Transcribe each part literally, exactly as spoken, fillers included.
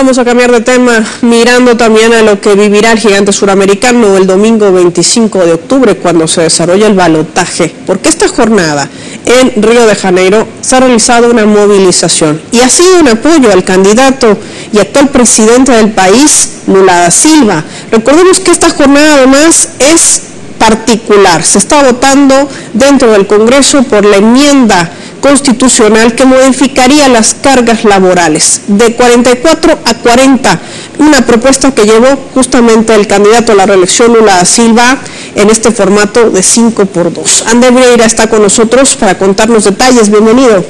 Vamos a cambiar de tema, mirando también a lo que vivirá el gigante suramericano el domingo veinticinco de octubre, cuando se desarrolla el balotaje, porque esta jornada en Río de Janeiro se ha realizado una movilización y ha sido un apoyo al candidato y actual presidente del país, Lula da Silva. Recordemos que esta jornada además es particular, se está votando dentro del Congreso por la enmienda constitucional que modificaría las cargas laborales de cuarenta y cuatro a cuarenta, una propuesta que llevó justamente el candidato a la reelección Lula da Silva en este formato de cinco por dos. André Vieira está con nosotros para contarnos detalles. Bienvenido.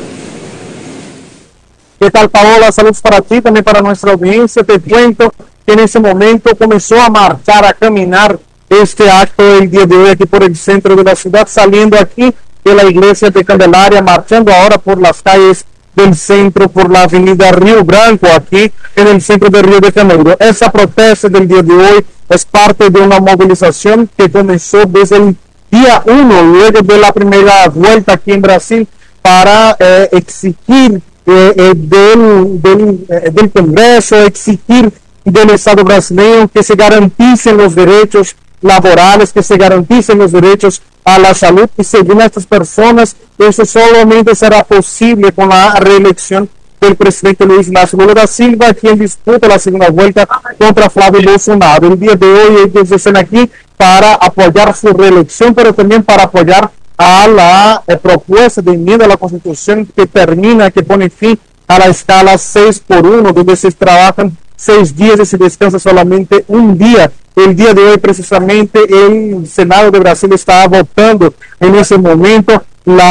¿Qué tal, Paola? Saludos para ti, también para nuestra audiencia. Te cuento que en ese momento comenzó a marchar, a caminar este acto el día de hoy aquí por el centro de la ciudad, saliendo aquí de la iglesia de Candelaria, marchando ahora por las calles del centro, por la avenida Río Branco, aquí en el centro de Río de Janeiro. Esa protesta del día de hoy es parte de una movilización que comenzó desde el día uno, luego de la primera vuelta aquí en Brasil, para eh, exigir eh, eh, del, del, eh, del Congreso, exigir del Estado brasileño que se garanticen los derechos laborales, que se garanticen los derechos a la salud, y según estas personas eso solamente será posible con la reelección del presidente Luis Inácio Lula da Silva, quien disputa la segunda vuelta contra Flávio Bolsonaro. El día de hoy ellos están aquí para apoyar su reelección, pero también para apoyar a la eh, propuesta de enmienda a la Constitución que termina, que pone fin a la escala seis por uno, donde se trabajan seis días y se descansa solamente un día. El día de hoy, precisamente, el Senado de Brasil está votando en ese momento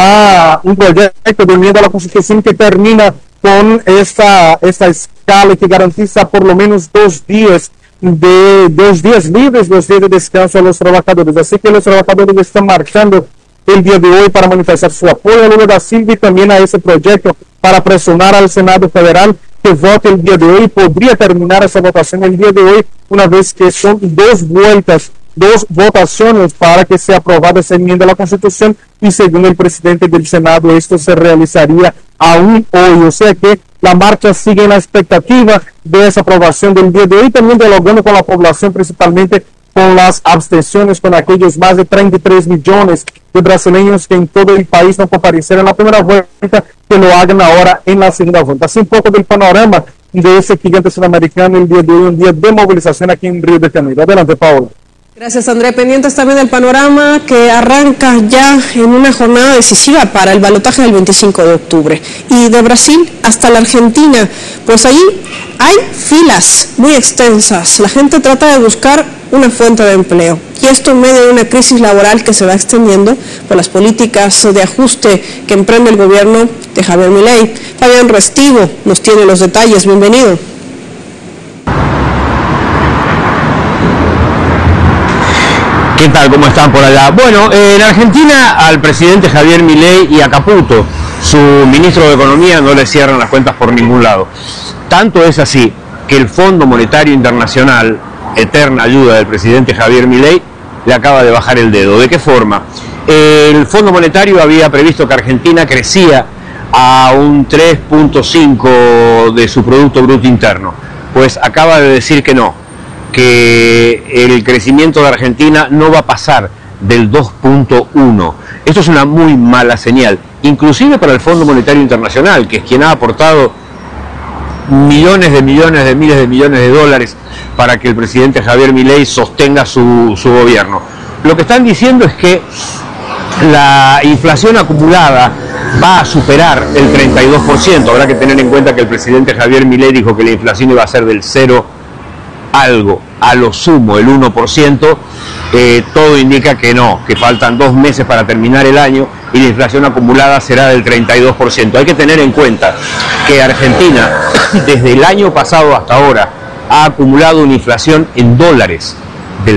la, un proyecto de enmienda a la Constitución que termina con esta, esta escala que garantiza por lo menos dos días de dos días libres, dos días de descanso a los trabajadores. Así que los trabajadores están marchando el día de hoy para manifestar su apoyo a Lula da Silva y también a ese proyecto, para presionar al Senado Federal que vote el día de hoy. Podría terminar esa votación el día de hoy, una vez que son dos vueltas, dos votaciones para que sea aprobada esa enmienda a la Constitución, y según el presidente del Senado esto se realizaría aún hoy. O sea que la marcha sigue en la expectativa de esa aprobación del día de hoy, también dialogando con la población, principalmente con las abstenciones, con aquellos más de treinta y tres millones de brasileños que en todo el país no comparecieron en la primera vuelta, que lo hagan ahora en la segunda vuelta. Así un poco del panorama de ese gigante sudamericano el día de hoy, un día de movilización aquí en Río de Janeiro. Adelante, Paola. Gracias, André. Pendientes también del panorama que arranca ya en una jornada decisiva para el balotaje del veinticinco de octubre. Y de Brasil hasta la Argentina, pues ahí hay filas muy extensas. La gente trata de buscar una fuente de empleo. Y esto en medio de una crisis laboral que se va extendiendo por las políticas de ajuste que emprende el gobierno de Javier Milei. Fabián Restivo nos tiene los detalles. Bienvenido. ¿Qué tal? ¿Cómo están por allá? Bueno, eh, en Argentina al presidente Javier Milei y a Caputo, su ministro de Economía, no le cierran las cuentas por ningún lado. Tanto es así que el Fondo Monetario Internacional, eterna ayuda del presidente Javier Milei, le acaba de bajar el dedo. ¿De qué forma? El Fondo Monetario había previsto que Argentina crecía a un tres punto cinco de su Producto Bruto Interno. Pues acaba de decir que no, que el crecimiento de Argentina no va a pasar del dos punto uno. Esto es una muy mala señal, inclusive para el Fondo Monetario Internacional, que es quien ha aportado millones de millones de miles de millones de dólares para que el presidente Javier Milei sostenga su, su gobierno. Lo que están diciendo es que la inflación acumulada va a superar el treinta y dos por ciento. Habrá que tener en cuenta que el presidente Javier Milei dijo que la inflación iba a ser del cero algo, a lo sumo el uno por ciento. Eh, todo indica que no, que faltan dos meses para terminar el año y la inflación acumulada será del treinta y dos por ciento. Hay que tener en cuenta que Argentina desde el año pasado hasta ahora ha acumulado una inflación en dólares